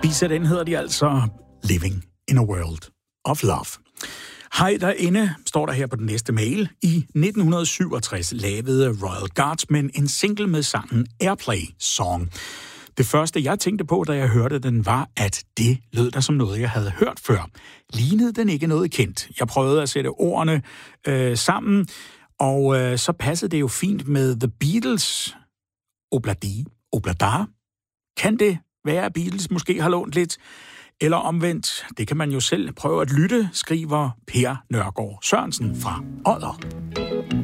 Den hedder de altså Living in a World of Love. Hej derinde, står der her på den næste mail. I 1967 lavede Royal Guardsmen en single med sangen Airplay Song. Det første, jeg tænkte på, da jeg hørte den, var, at det lød der som noget, jeg havde hørt før. Lignede den ikke noget kendt? Jeg prøvede at sætte ordene sammen, og så passede det jo fint med The Beatles. Oblada. Kan det være, at Beatles måske har lånt lidt? Eller omvendt, det kan man jo selv prøve at lytte, skriver Per Nørgaard Sørensen fra Odder.